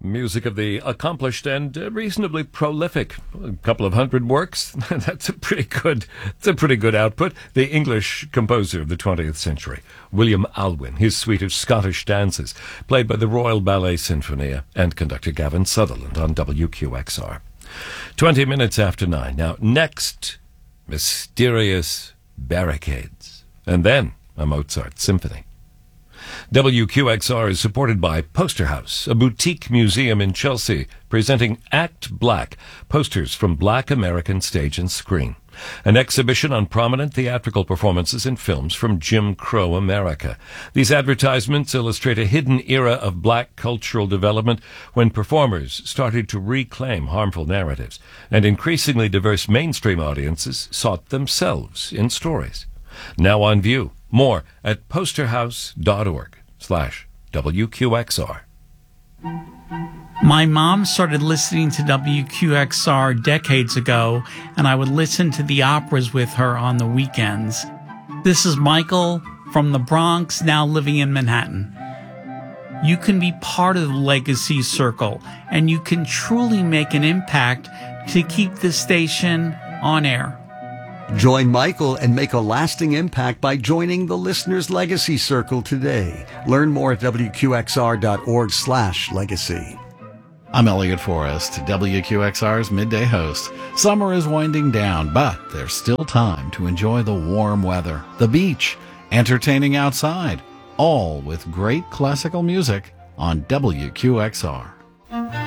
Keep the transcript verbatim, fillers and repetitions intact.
music of the accomplished and uh, reasonably prolific. A couple of hundred works. That's a pretty good. It's a pretty good output. The English composer of the twentieth century, William Alwyn, his suite of Scottish dances, played by the Royal Ballet Sinfonia and conductor Gavin Sutherland on W Q X R. Twenty minutes after nine. Now, next, Mysterious Barricades, and then a Mozart symphony. W Q X R is supported by Poster House, a boutique museum in Chelsea, presenting Act Black, posters from Black American stage and screen, an exhibition on prominent theatrical performances in films from Jim Crow America. These advertisements illustrate a hidden era of black cultural development when performers started to reclaim harmful narratives, and increasingly diverse mainstream audiences sought themselves in stories. Now on view. More at posterhouse.org slash WQXR. My mom started listening to W Q X R decades ago, and I would listen to the operas with her on the weekends. This is Michael from the Bronx, now living in Manhattan. You can be part of the Legacy Circle, and you can truly make an impact to keep this station on air. Join Michael and make a lasting impact by joining the Listener's Legacy Circle today. Learn more at WQXR.org slash legacy. I'm Elliot Forrest, W Q X R's midday host. Summer is winding down, but there's still time to enjoy the warm weather, the beach, entertaining outside, all with great classical music on W Q X R.